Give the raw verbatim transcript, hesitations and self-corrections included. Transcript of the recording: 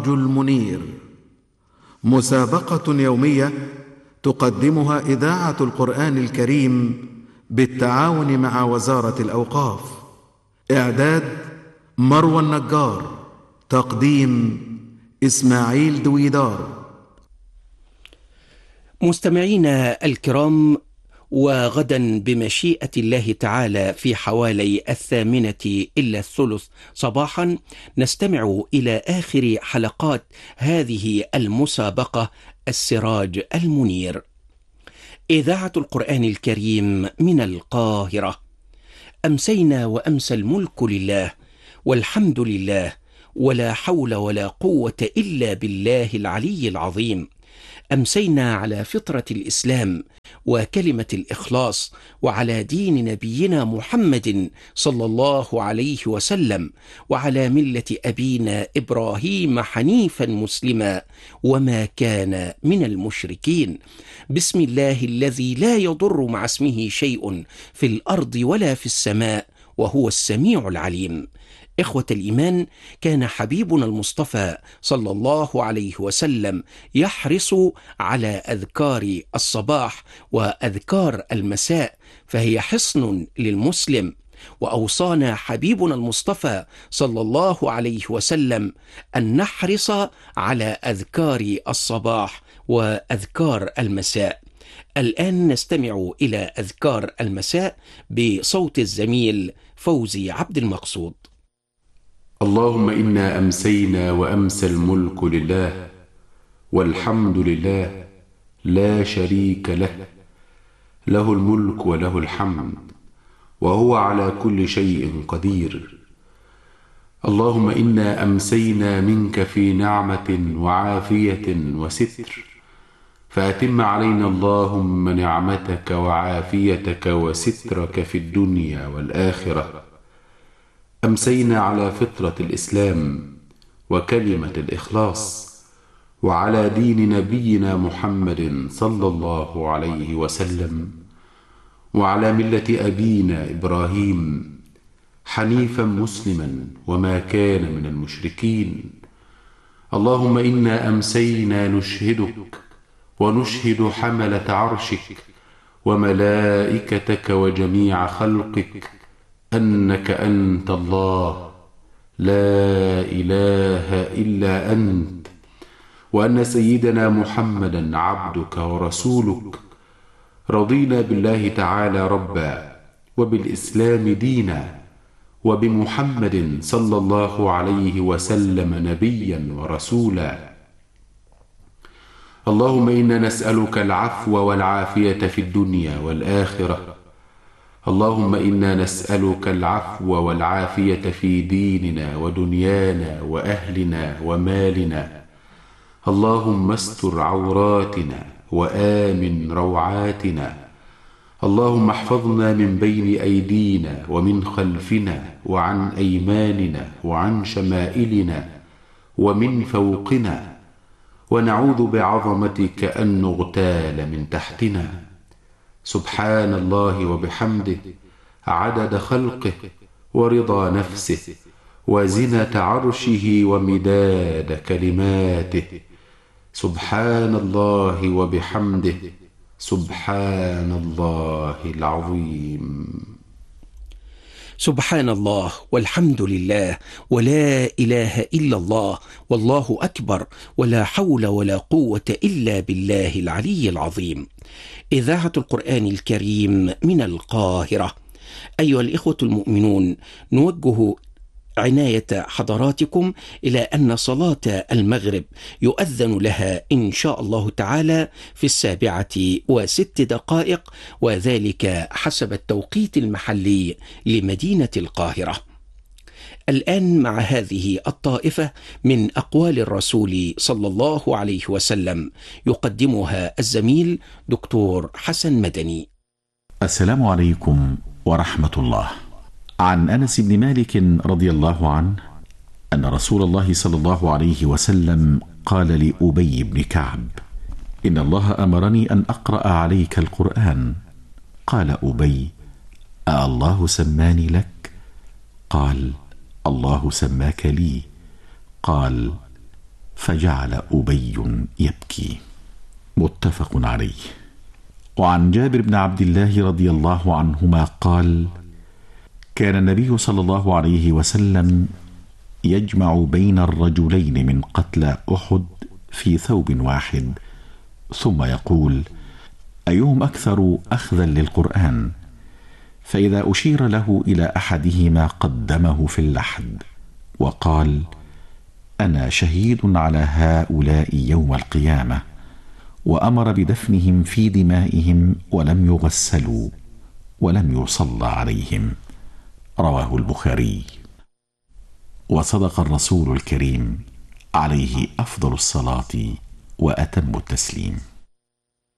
السراج المنير، مسابقة يومية تقدمها إذاعة القرآن الكريم بالتعاون مع وزارة الأوقاف. إعداد مروى النجار، تقديم إسماعيل دويدار. مستمعينا الكرام، وغدا بمشيئة الله تعالى في حوالي الثامنة إلا الثلث صباحا نستمع إلى آخر حلقات هذه المسابقة السراج المنير. إذاعة القرآن الكريم من القاهرة. أمسينا وأمسى الملك لله والحمد لله ولا حول ولا قوة إلا بالله العلي العظيم. أمسينا على فطرة الإسلام وكلمة الإخلاص وعلى دين نبينا محمد صلى الله عليه وسلم وعلى ملة أبينا إبراهيم حنيفا مسلما وما كان من المشركين. بسم الله الذي لا يضر مع اسمه شيء في الأرض ولا في السماء وهو السميع العليم. إخوة الإيمان، كان حبيبنا المصطفى صلى الله عليه وسلم يحرص على أذكار الصباح وأذكار المساء، فهي حصن للمسلم. وأوصانا حبيبنا المصطفى صلى الله عليه وسلم أن نحرص على أذكار الصباح وأذكار المساء. الآن نستمع إلى أذكار المساء بصوت الزميل فوزي عبد المقصود. اللهم إنا أمسينا وأمسى الملك لله والحمد لله لا شريك له، له الملك وله الحمد وهو على كل شيء قدير. اللهم إنا أمسينا منك في نعمة وعافية وستر، فأتم علينا اللهم نعمتك وعافيتك وسترك في الدنيا والآخرة. أمسينا على فطرة الإسلام وكلمة الإخلاص وعلى دين نبينا محمد صلى الله عليه وسلم وعلى ملة أبينا إبراهيم حنيفا مسلما وما كان من المشركين. اللهم إنا أمسينا نشهدك ونشهد حملة عرشك وملائكتك وجميع خلقك أنك أنت الله لا إله إلا أنت، وأن سيدنا محمدا عبدك ورسولك. رضينا بالله تعالى ربا وبالإسلام دينا وبمحمد صلى الله عليه وسلم نبيا ورسولا. اللهم إنا نسألك العفو والعافية في الدنيا والآخرة. اللهم إنا نسألك العفو والعافية في ديننا ودنيانا وأهلنا ومالنا. اللهم استر عوراتنا وآمن روعاتنا. اللهم احفظنا من بين أيدينا ومن خلفنا وعن أيماننا وعن شمائلنا ومن فوقنا، ونعوذ بعظمتك أن نغتال من تحتنا. سبحان الله وبحمده عدد خلقه ورضا نفسه وزنة عرشه ومداد كلماته. سبحان الله وبحمده سبحان الله العظيم. سبحان الله والحمد لله ولا إله إلا الله والله أكبر ولا حول ولا قوة إلا بالله العلي العظيم. إذاعة القرآن الكريم من القاهرة. أيها الإخوة المؤمنون، نوجه عناية حضراتكم إلى أن صلاة المغرب يؤذن لها إن شاء الله تعالى في السابعة وست دقائق، وذلك حسب التوقيت المحلي لمدينة القاهرة. الآن مع هذه الطائفة من أقوال الرسول صلى الله عليه وسلم يقدمها الزميل دكتور حسن مدني. السلام عليكم ورحمة الله. عن أنس بن مالك رضي الله عنه أن رسول الله صلى الله عليه وسلم قال لأبي بن كعب: إن الله أمرني أن أقرأ عليك القرآن. قال أبي: أالله سماني لك؟ قال: الله سماك لي. قال: فجعل أبي يبكي. متفق عليه. وعن جابر بن عبد الله رضي الله عنهما قال: كان النبي صلى الله عليه وسلم يجمع بين الرجلين من قتلى أحد في ثوب واحد، ثم يقول: أيهم أكثر أخذا للقرآن؟ فإذا أشير له إلى أحدهما قدمه في اللحد وقال: أنا شهيد على هؤلاء يوم القيامة، وأمر بدفنهم في دمائهم ولم يغسلوا ولم يصلى عليهم. رواه البخاري. وصدق الرسول الكريم عليه أفضل الصلاة وأتم التسليم.